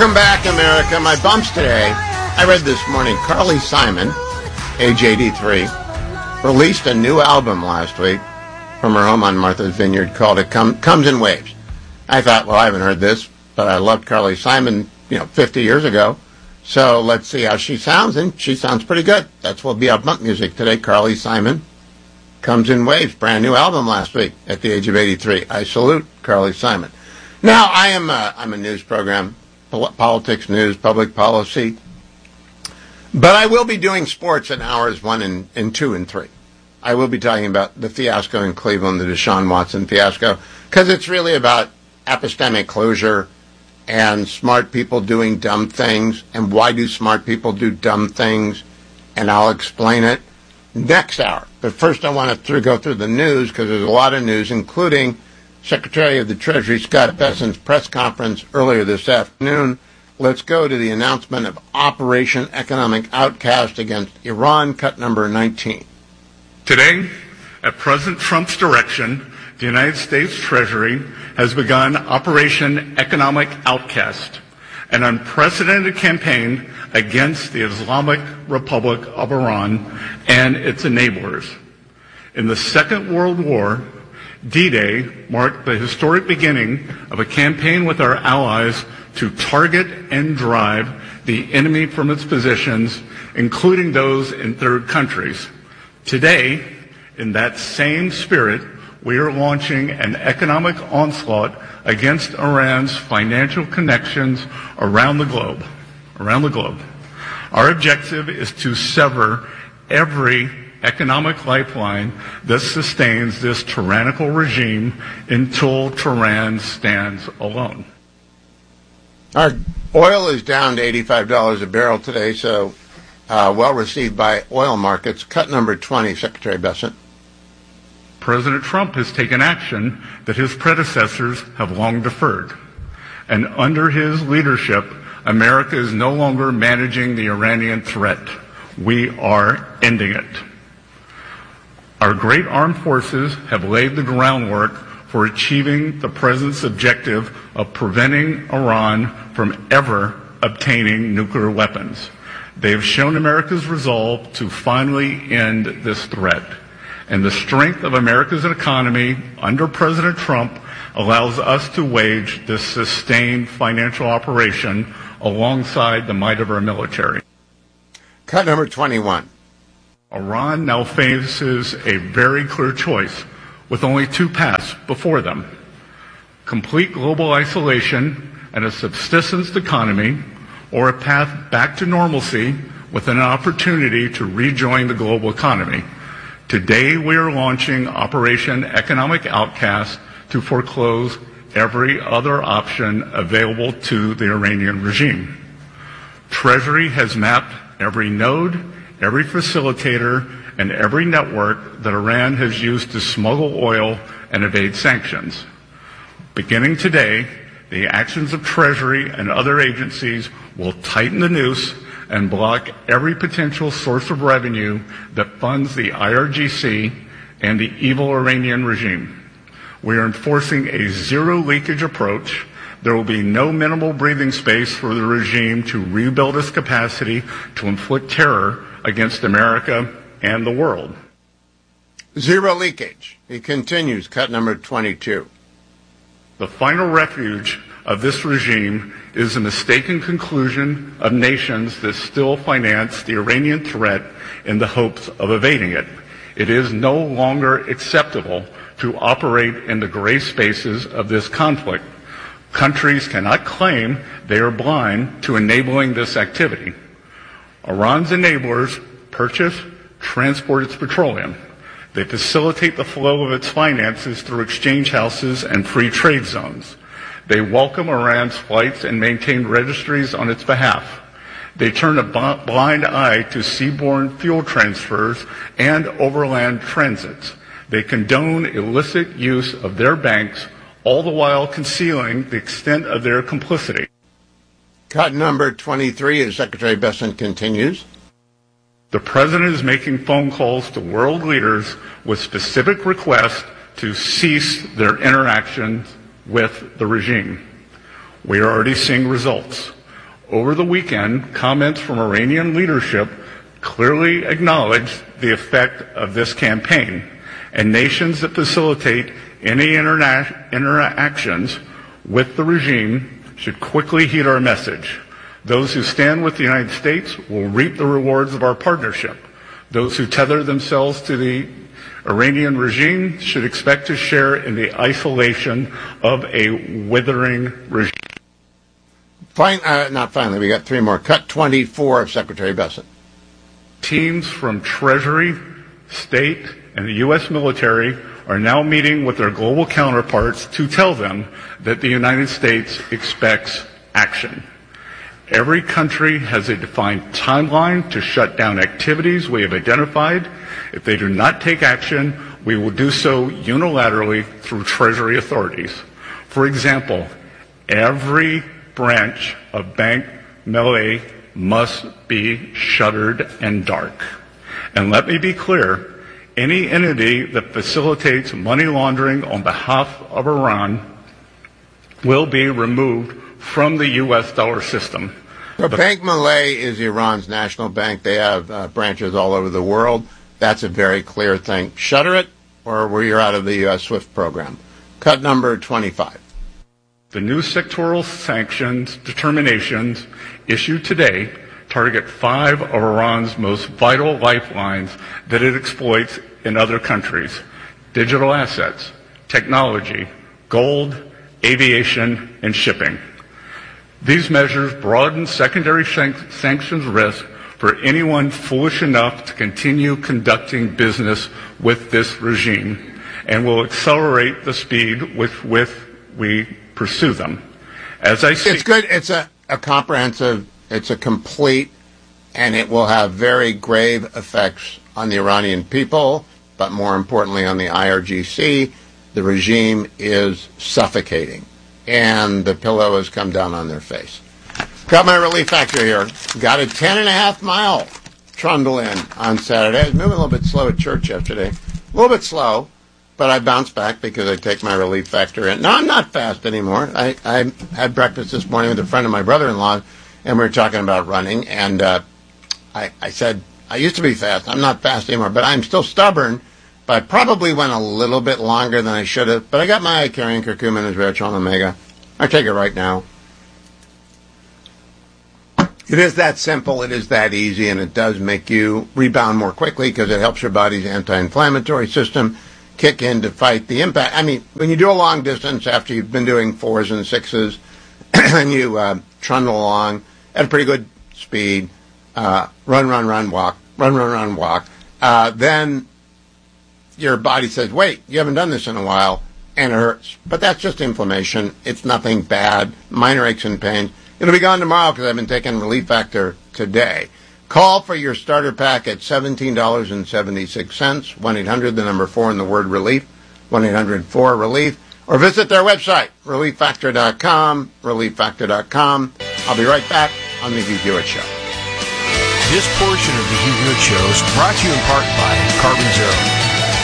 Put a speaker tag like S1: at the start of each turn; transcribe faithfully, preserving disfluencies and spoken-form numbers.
S1: Welcome back, America. My bumps today. I read this morning, Carly Simon, age eighty-three, released a new album last week from her home on Martha's Vineyard called It Come, Comes in Waves. I thought, well, I haven't heard this, but I loved Carly Simon, you know, fifty years ago. So let's see how she sounds, and she sounds pretty good. That's what will be our bump music today. Carly Simon, Comes in Waves, brand new album last week at the age of eighty-three. I salute Carly Simon. Now, I am a, I'm a news program, politics, news, public policy, but I will be doing sports in hours one and, and two and three. I will be talking about the fiasco in Cleveland, the Deshaun Watson fiasco, because it's really about epistemic closure and smart people doing dumb things, and why do smart people do dumb things, and I'll explain it next hour. But first I want to go through the news, because there's a lot of news, including Secretary of the Treasury Scott Bessent's press conference earlier this afternoon. Let's go to the announcement of Operation Economic Outcast against Iran, cut number nineteen.
S2: Today, at President Trump's direction, the United States Treasury has begun Operation Economic Outcast, an unprecedented campaign against the Islamic Republic of Iran and its enablers. In the Second World War, D-Day marked the historic beginning of a campaign with our allies to target and drive the enemy from its positions, including those in third countries. Today, in that same spirit, we are launching an economic onslaught against Iran's financial connections around the globe. Around the globe. Our objective is to sever every economic lifeline that sustains this tyrannical regime until Tehran stands alone.
S1: Our oil is down to eighty-five dollars a barrel today, so uh, well received by oil markets. Cut number twenty, Secretary Bessent.
S2: President Trump has taken action that his predecessors have long deferred. And under his leadership, America is no longer managing the Iranian threat. We are ending it. Our great armed forces have laid the groundwork for achieving the President's objective of preventing Iran from ever obtaining nuclear weapons. They have shown America's resolve to finally end this threat. And the strength of America's economy under President Trump allows us to wage this sustained financial operation alongside the might of our military.
S1: Cut number twenty-one.
S2: Iran now faces a very clear choice with only two paths before them: complete global isolation and a subsistence economy, or a path back to normalcy with an opportunity to rejoin the global economy. Today we are launching Operation Economic Outcast to foreclose every other option available to the Iranian regime. Treasury has mapped every node, every facilitator, and every network that Iran has used to smuggle oil and evade sanctions. Beginning today, the actions of Treasury and other agencies will tighten the noose and block every potential source of revenue that funds the I R G C and the evil Iranian regime. We are enforcing a zero leakage approach. There will be no minimal breathing space for the regime to rebuild its capacity to inflict terror against America and the world.
S1: Zero leakage. He continues, cut number twenty-two.
S2: The final refuge of this regime is the mistaken conclusion of nations that still finance the Iranian threat in the hopes of evading it. It is no longer acceptable to operate in the gray spaces of this conflict. Countries cannot claim they are blind to enabling this activity. Iran's enablers purchase, transport its petroleum. They facilitate the flow of its finances through exchange houses and free trade zones. They welcome Iran's flights and maintain registries on its behalf. They turn a blind eye to seaborne fuel transfers and overland transits. They condone illicit use of their banks, all the while concealing the extent of their complicity.
S1: Cut number twenty-three, as Secretary Bessent continues.
S2: The President is making phone calls to world leaders with specific requests to cease their interactions with the regime. We are already seeing results. Over the weekend, comments from Iranian leadership clearly acknowledged the effect of this campaign, and nations that facilitate any interna- interactions with the regime should quickly heed our message. Those who stand with the United States will reap the rewards of our partnership. Those who tether themselves to the Iranian regime should expect to share in the isolation of a withering regime.
S1: Fine, uh, not finally, we got three more. Cut twenty-four of Secretary Bessent.
S2: Teams from Treasury, State, and the U S military are now meeting with their global counterparts to tell them that the United States expects action. Every country has a defined timeline to shut down activities we have identified. If they do not take action, we will do so unilaterally through Treasury authorities. For example, every branch of Bank Melay must be shuttered and dark. And let me be clear, any entity that facilitates money laundering on behalf of Iran will be removed from the U S dollar system.
S1: So Bank Malay is Iran's national bank. They have uh, branches all over the world. That's a very clear thing. Shutter it, or we're out of the U S SWIFT program. Cut number twenty-five.
S2: The new sectoral sanctions determinations issued today target five of Iran's most vital lifelines that it exploits in other countries: digital assets, technology, gold, aviation, and shipping. These measures broaden secondary san- sanctions risk for anyone foolish enough to continue conducting business with this regime, and will accelerate the speed with which we pursue them. As I see,
S1: it's good. It's a, a comprehensive, it's a complete, and it will have very grave effects on the Iranian people, but more importantly on the I R G C. The regime is suffocating, and the pillow has come down on their face. Got my relief factor here. Got a ten and a half mile trundle in on Saturday. I was moving a little bit slow at church yesterday. A little bit slow, but I bounced back because I take my relief factor in. No, I'm not fast anymore. I, I had breakfast this morning with a friend of my brother-in-law, and we were talking about running, and uh, I, I said, I used to be fast. I'm not fast anymore, but I'm still stubborn. But I probably went a little bit longer than I should have. But I got my carrying curcumin and resveratrol and omega. I take it right now. It is that simple. It is that easy, and it does make you rebound more quickly because it helps your body's anti-inflammatory system kick in to fight the impact. I mean, when you do a long distance after you've been doing fours and sixes, and you uh, trundle along at a pretty good speed, uh, run, run, run, walk, run, run, run, walk, uh, then your body says, wait, you haven't done this in a while, and it hurts. But that's just inflammation. It's nothing bad. Minor aches and pains. It'll be gone tomorrow because I've been taking Relief Factor today. Call for your starter pack at seventeen dollars and seventy-six cents, one eight hundred, the number four, and the word relief, one eight hundred four relief, or visit their website, relief factor dot com, relief factor dot com. I'll be right back on the Hugh Hewitt Show.
S3: This portion of the Hugh Hewitt Show is brought to you in part by Carbon Zero.